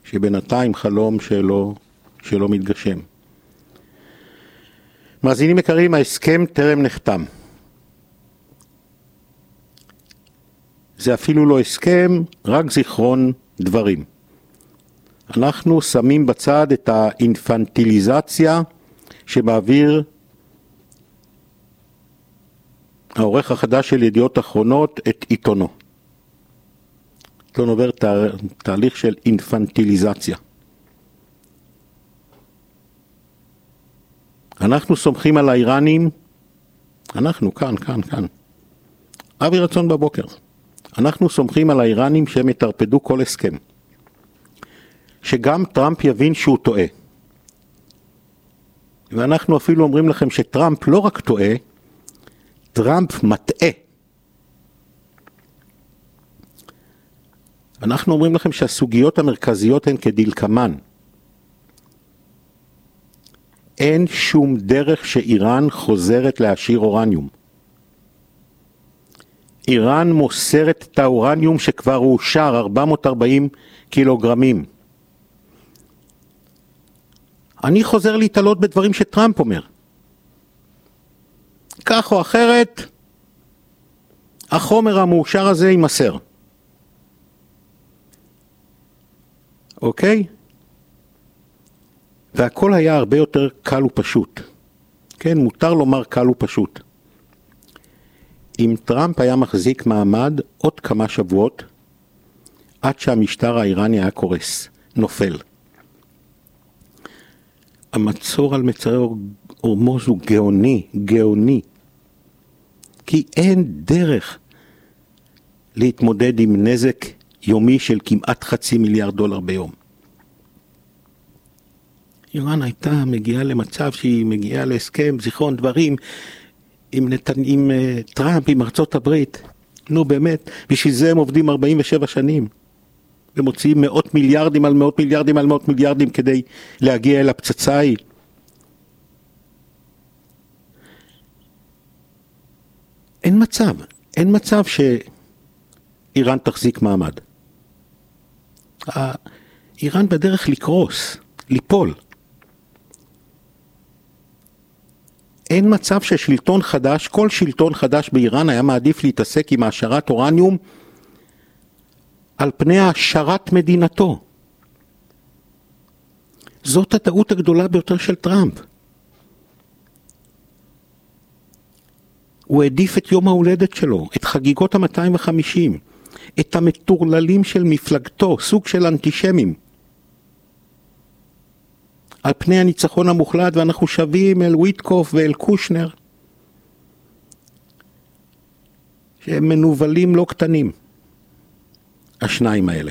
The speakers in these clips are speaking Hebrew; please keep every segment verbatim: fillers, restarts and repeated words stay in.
שבינתיים חלום שלו, שלו מתגשם. מאזינים יקרים, ההסכם טרם נחתם. זה אפילו לא הסכם, רק זיכרון דברים. אנחנו שמים בצד את האינפנטיליזציה שמעביר העורך החדש של ידיעות אחרונות את עיתונו. עיתון עובר תה, תהליך של אינפנטיליזציה. אנחנו סומכים על האיראנים, אנחנו כאן, כאן, כאן. אבי רצון בבוקר. אנחנו סומכים על האיראנים שהם יתרפדו כל הסכם. שגם טראמפ יבין שהוא טועה. ואנחנו אפילו אומרים לכם שטראמפ לא רק טועה, טראמפ מטעה. אנחנו אומרים לכם שהסוגיות המרכזיות הן כדלקמן. אין שום דרך שאיראן חוזרת להשאיר אורניום. איראן מוסרת את האורניום שכבר אושר ארבע מאות וארבעים קילוגרמים. אני חוזר להתעלות בדברים שטראמפ אומר. כך או אחרת, החומר המאושר הזה יימסר. אוקיי? והכל היה הרבה יותר קל ופשוט. כן, מותר לומר קל ופשוט. אם טראמפ היה מחזיק מעמד עוד כמה שבועות, עד שהמשטר האיראני היה קורס, נופל. המצור על מצרי הורמוז הוא גאוני, גאוני. כי אין דרך להתמודד עם נזק יומי של כמעט חצי מיליארד דולר ביום. איראן הייתה מגיעה למצב שהיא מגיעה להסכם, זיכרון דברים, עם, נתן, עם uh, טראמפ, עם ארצות הברית. נו באמת, בשביל זה הם עובדים ארבעים ושבע שנים. הם מוציאים מאות מיליארדים על מאות מיליארדים על מאות מיליארדים כדי להגיע אל הפצצה ההיא. אין מצב, אין מצב שאיראן תחזיק מעמד. איראן בדרך לקרוס, ליפול. אין מצב ששלטון חדש, כל שלטון חדש באיראן היה מעדיף להתעסק עם העשרת אורניום על פני העשרת מדינתו. זאת הטעות הגדולה ביותר של טראמפ. הוא העדיף את יום ההולדת שלו, את חגיגות ה-מאתיים וחמישים, את המטורללים של מפלגתו, סוג של אנטישמים. על פני הניצחון המוחלט, ואנחנו שווים אל וויטקוף ואל קושנר, שהם מנובלים לא קטנים, השניים האלה.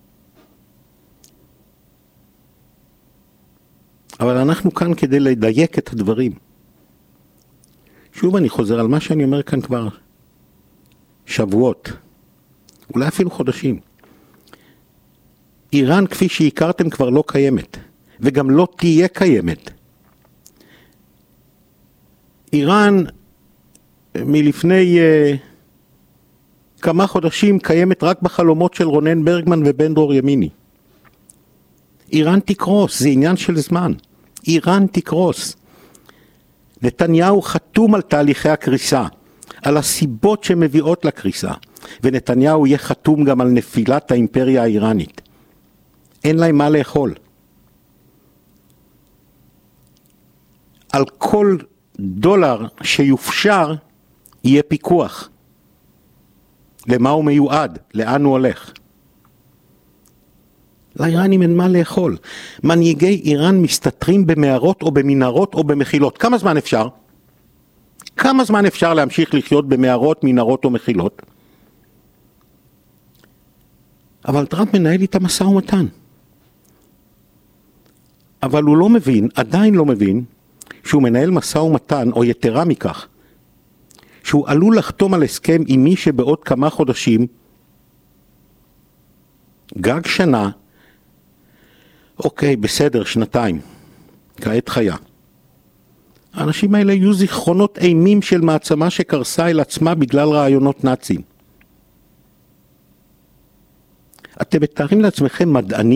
אבל אנחנו כאן כדי לדייק את הדברים. שוב אני חוזר על מה שאני אומר כאן כבר שבועות, אולי אפילו חודשים. איראן כפי שהכרתם כבר לא קיימת. וגם לא תהיה קיימת. איראן מלפני uh, כמה חודשים קיימת רק בחלומות של רונן ברגמן ובן דרור ימיני. איראן תקרוס, זה עניין של זמן. איראן תקרוס. נתניהו חתום על תהליכי הקריסה, על הסיבות שמביאות לקריסה, ונתניהו יהיה חתום גם על נפילת האימפריה האיראנית. אין להם מה לאכול. על כל דולר שיופשר יהיה פיקוח. למה הוא מיועד? לאן הוא הולך? לאיראנים אין מה לאכול. מנהיגי איראן מסתתרים במערות או במנהרות או במחילות. כמה זמן אפשר? כמה זמן אפשר להמשיך לחיות במערות, מנהרות או מחילות? אבל טראמפ מנהל איתם משא ומתן. אבל הוא לא מבין, עדיין לא מבין, שהוא מנהל משא ומתן, או יתרה מכך, שהוא עלול לחתום על הסכם עם מי שבעוד כמה חודשים, גג שנה, אוקיי, בסדר, שנתיים, כעת חיה. האנשים האלה יהיו זיכרונות אימים של מעצמה שקרסה אל עצמה בגלל רעיונות נאצים. אתם מתארים לעצמכם מדענים,